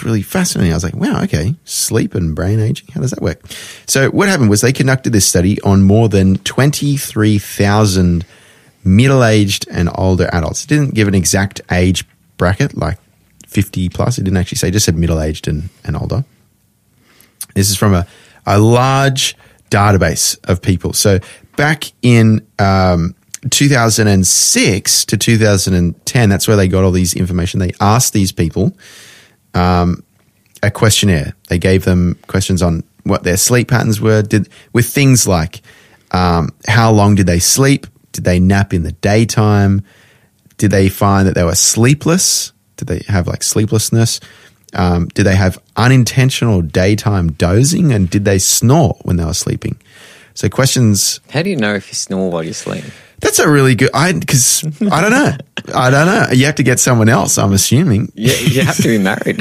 was really fascinating. I was like, wow, okay, sleep and brain aging, how does that work? So what happened was they conducted this study on more than 23,000 middle-aged and older adults. It didn't give an exact age bracket, like 50 plus. It didn't actually say, it just said middle-aged and older. This is from a large database of people. So back in 2006 to 2010, that's where they got all these information. They asked these people a questionnaire. They gave them questions on what their sleep patterns were, with things like how long did they sleep? Did they nap in the daytime? Did they find that they were sleepless? Did they have like sleeplessness? Did they have unintentional daytime dozing? And did they snore when they were sleeping? So questions. How do you know if you snore while you sleep? That's a really good, because I don't know. I don't know. You have to get someone else, I'm assuming. Yeah, you have to be married.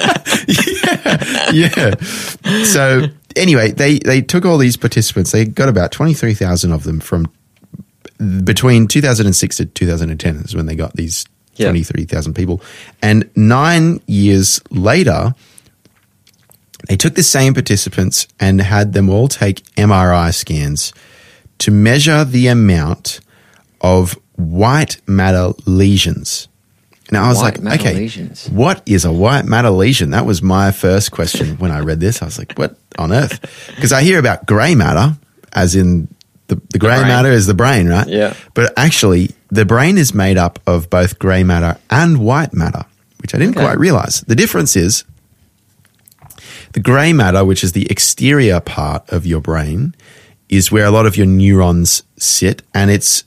Yeah. So anyway, they took all these participants. They got about 23,000 of them from between 2006 to 2010 is when they got these 23,000 people. And 9 years later, they took the same participants and had them all take MRI scans to measure the amount of white matter lesions. Now I was like, okay, lesions. What is a white matter lesion? That was my first question when I read this. I was like, what on earth? Because I hear about grey matter, as in the grey matter is the brain, right? Yeah. But actually, the brain is made up of both grey matter and white matter, which I didn't quite realize. The difference is the grey matter, which is the exterior part of your brain, is where a lot of your neurons sit, and it's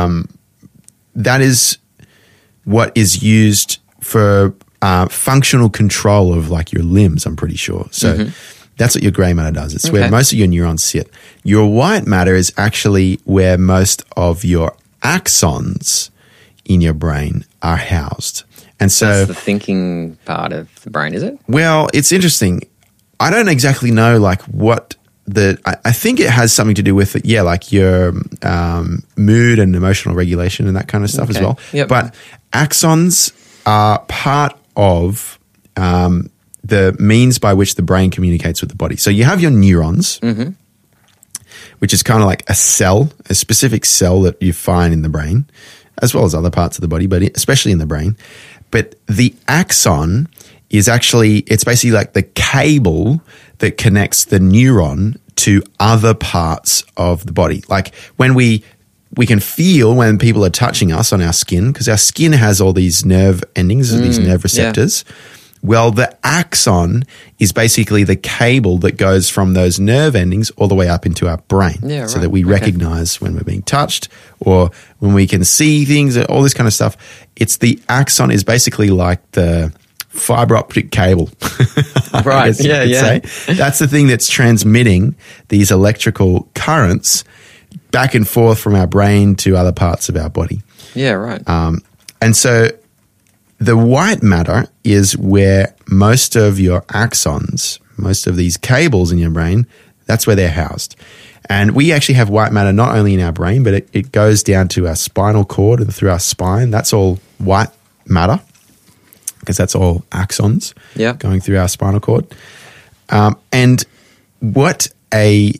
that is what is used for functional control of like your limbs, I'm pretty sure. So that's what your grey matter does. It's where most of your neurons sit. Your white matter is actually where most of your axons in your brain are housed. And so that's the thinking part of the brain, is it? Well, it's interesting. I don't exactly know like what I think it has something to do with it, like your mood and emotional regulation and that kind of stuff as well. Yep. But axons are part of the means by which the brain communicates with the body. So you have your neurons, which is kind of like a cell, a specific cell that you find in the brain, as well as other parts of the body, but especially in the brain. But the axon is actually, it's basically like the cable that connects the neuron to other parts of the body. Like when we can feel when people are touching us on our skin, because our skin has all these nerve endings, these nerve receptors. Yeah. Well, the axon is basically the cable that goes from those nerve endings all the way up into our brain, so that we recognize when we're being touched or when we can see things, all this kind of stuff. It's the axon is basically like the fiber optic cable. Right. Yeah. Say. That's the thing that's transmitting these electrical currents back and forth from our brain to other parts of our body. Yeah, right. And so the white matter is where most of your axons, most of these cables in your brain, that's where they're housed. And we actually have white matter not only in our brain, but it goes down to our spinal cord and through our spine. That's all white matter, because that's all axons going through our spinal cord. And what a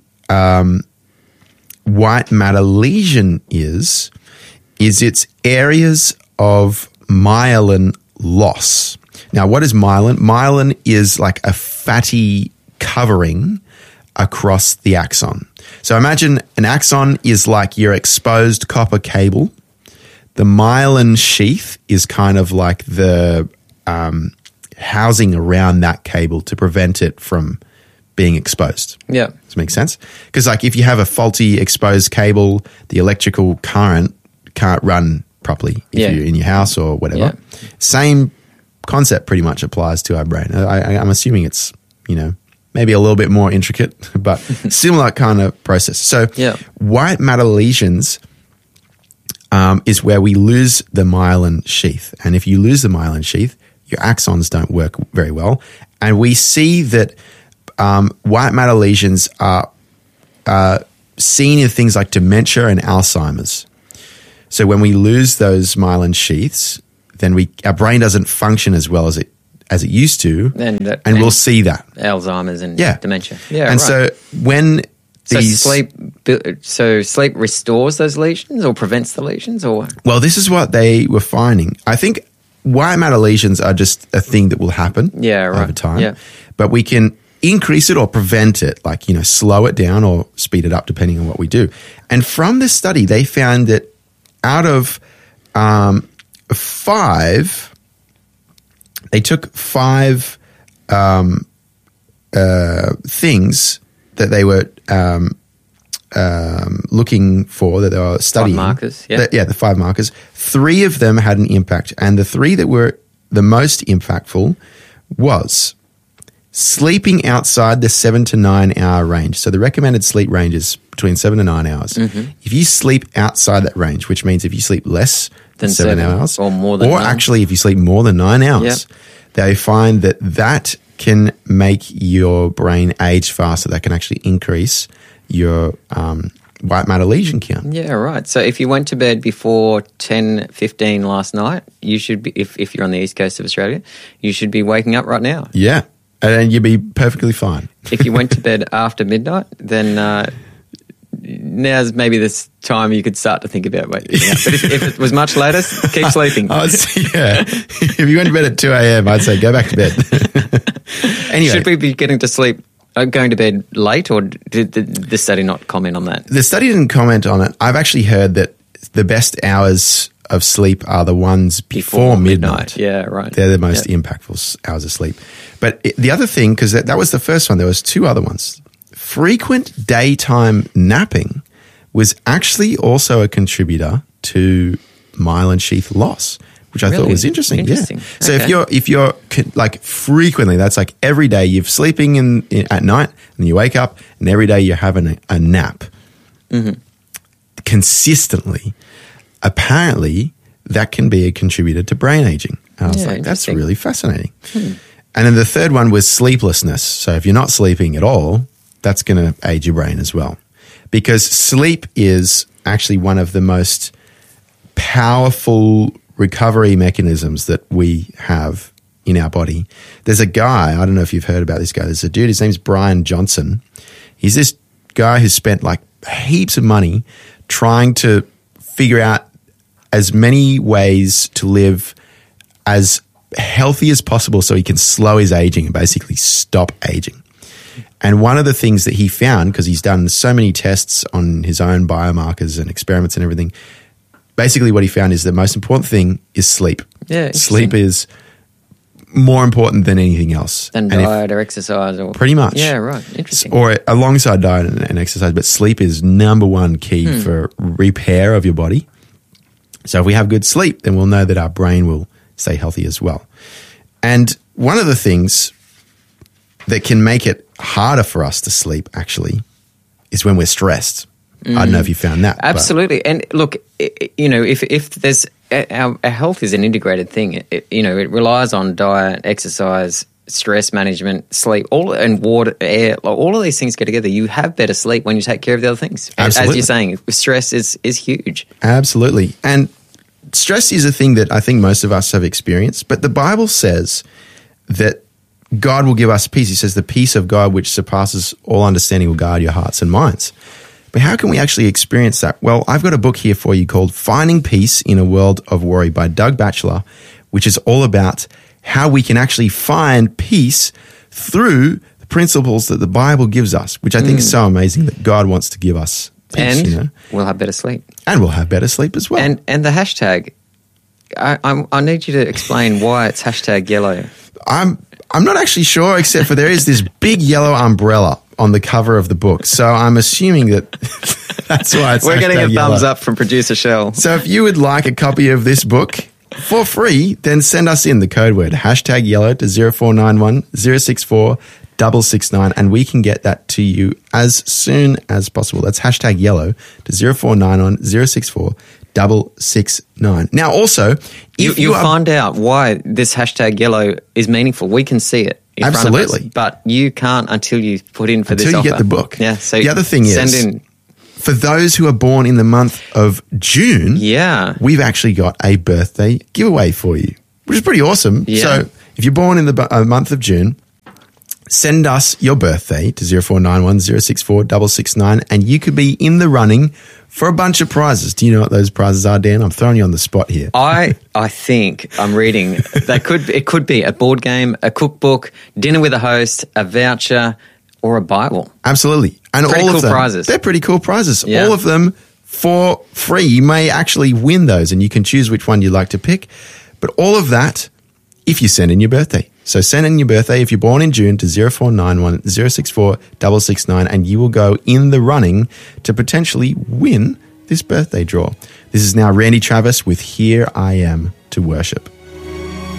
white matter lesion is it's areas of myelin loss. Now, what is myelin? Myelin is like a fatty covering across the axon. So imagine an axon is like your exposed copper cable. The myelin sheath is kind of like the housing around that cable to prevent it from being exposed. Yeah. Does that make sense? Because like if you have a faulty exposed cable, the electrical current can't run properly if you're in your house or whatever. Yeah. Same concept pretty much applies to our brain. I'm assuming it's, maybe a little bit more intricate, but similar kind of process. So white matter lesions is where we lose the myelin sheath. And if you lose the myelin sheath, your axons don't work very well. And we see that white matter lesions are seen in things like dementia and Alzheimer's. So when we lose those myelin sheaths, then our brain doesn't function as well as it as it used to, And we'll see that. Alzheimer's and Yeah. dementia. Yeah, And right. so when these... So sleep restores those lesions or prevents the lesions, or Well, this is what they were finding. I think white matter lesions are just a thing that will happen over time. Yeah. But we can increase it or prevent it, like, slow it down or speed it up depending on what we do. And from this study, they found that out of 5, they took 5 things that they were looking for, that they were studying. 5 markers, yeah. The 5 markers. 3 of them had an impact. And the 3 that were the most impactful was sleeping outside the 7 to 9 hour range. So the recommended sleep range is between 7 to 9 hours. Mm-hmm. If you sleep outside that range, which means if you sleep less than 7 hours, or more than 9. actually if you sleep more than 9 hours, they find that can make your brain age faster. That can actually increase your white matter lesion count. Yeah, right. So if you went to bed before 10:15 last night, you should be, if you're on the east coast of Australia, you should be waking up right now. Yeah, and you'd be perfectly fine. If you went to bed after midnight, then now's maybe this time you could start to think about waking up. But if it was much later, keep sleeping. If you went to bed at 2 a.m., I'd say go back to bed. Anyway. Should we be getting to sleep, going to bed late, or did the study not comment on that? The study didn't comment on it. I've actually heard that the best hours of sleep are the ones before midnight. Yeah, right. They're the most impactful hours of sleep. But the other thing, because that was the first one, there was 2 other ones. Frequent daytime napping was actually also a contributor to myelin sheath loss, which I thought was interesting. Yeah. So if you're like frequently, that's like every day you're sleeping at night and you wake up, and every day you're having a nap consistently, apparently that can be a contributor to brain aging. And I was like, that's really fascinating. And then the third one was sleeplessness. So if you're not sleeping at all, that's going to age your brain as well. Because sleep is actually one of the most powerful recovery mechanisms that we have in our body. There's a guy, I don't know if you've heard about this guy. There's a dude, his name's Brian Johnson. He's this guy who's spent like heaps of money trying to figure out as many ways to live as healthy as possible so he can slow his aging and basically stop aging. And one of the things that he found, because he's done so many tests on his own biomarkers and experiments and everything, basically what he found is the most important thing is sleep. Yeah, sleep is more important than anything else. Than diet or exercise. Or pretty much. Yeah, right. Interesting. Or alongside diet and exercise, but sleep is number one key for repair of your body. So if we have good sleep, then we'll know that our brain will stay healthy as well. And one of the things that can make it harder for us to sleep, actually, is when we're stressed. I don't know if you found that. Absolutely. And look, if there's our health is an integrated thing. It relies on diet, exercise, stress management, sleep, and water, air. All of these things go together. You have better sleep when you take care of the other things. Absolutely. As you're saying, stress is huge. Absolutely. And stress is a thing that I think most of us have experienced. But the Bible says that God will give us peace. He says the peace of God, which surpasses all understanding, will guard your hearts and minds. But how can we actually experience that? Well, I've got a book here for you called Finding Peace in a World of Worry by Doug Batchelor, which is all about how we can actually find peace through the principles that the Bible gives us, which I think is so amazing that God wants to give us peace. And we'll have better sleep. And we'll have better sleep as well. And the hashtag, I need you to explain why it's hashtag yellow. I'm not actually sure, except for there is this big yellow umbrella on the cover of the book. So I'm assuming that that's why it's We're getting a yellow. thumbs up from producer Shell. So if you would like a copy of this book for free, then send us in the code word hashtag yellow to 0491 064 669 and we can get that to you as soon as possible. That's hashtag yellow to 0491 064 669. Now also, if you'll find out why this hashtag yellow is meaningful. We can see it. Absolutely. But you can't until you put in for this offer. Until you get the book. Yeah. So the other thing send in. For those who are born in the month of June, yeah, we've actually got a birthday giveaway for you, which is pretty awesome. Yeah. So If you're born in the month of June, send us your birthday to 0491 064 669 and you could be in the running for a bunch of prizes. Do you know what those prizes are, Dan? I'm throwing you on the spot here. I think I'm reading. It could be a board game, a cookbook, dinner with a host, a voucher, or a Bible. Absolutely. And pretty all cool of them, prizes. They're pretty cool prizes. Yeah. All of them for free. You may actually win those and you can choose which one you'd like to pick. But all of that if you send in your birthday. So send in your birthday if you're born in June to 0491 064 669 and you will go in the running to potentially win this birthday draw. This is now Randy Travis with Here I Am to Worship.